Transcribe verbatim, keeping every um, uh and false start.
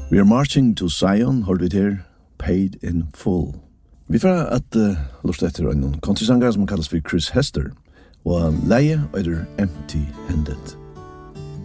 We are marching to Zion, hørte vi til, paid in full. Vi får at uh, lort etter en countrysanger som kalles for Chris Hester, og leie er empty-handed.